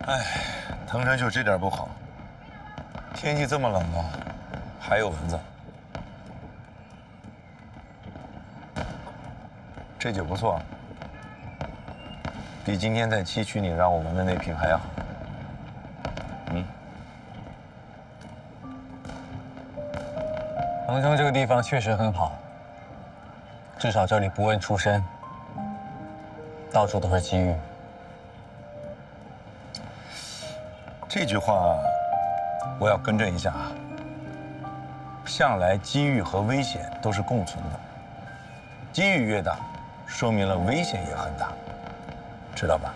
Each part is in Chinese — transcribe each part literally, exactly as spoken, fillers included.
哎，藤山就这点不好，天气这么冷了，还有蚊子。这酒不错，比今天在七区你让我闻的那瓶还要好。嗯。 杭州这个地方确实很好，至少这里不问出身，到处都是机遇。 这句话我要更正一下啊。向来机遇和危险都是共存的，机遇越大，说明了危险也很大，知道吧？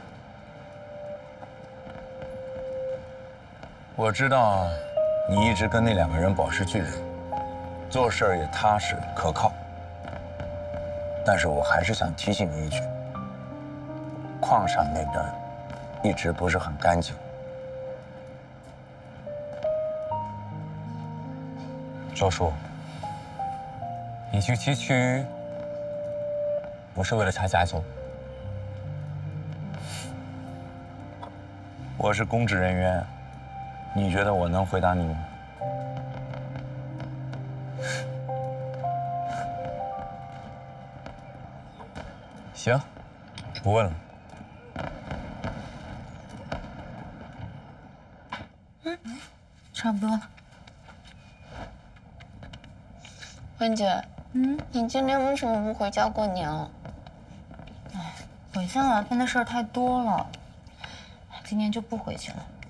我知道你一直跟那两个人保持距离，做事儿也踏实可靠，但是我还是想提醒你一句，矿上那边一直不是很干净。 周叔，你去七区不是为了查家族？ 我是公职人员，你觉得我能回答你吗？ 行，不问了。 嗯，差不多了。 文姐， 嗯， 你今天为什么不回家过年啊？ 哎，回家麻烦的事儿太多了，今年就不回去了。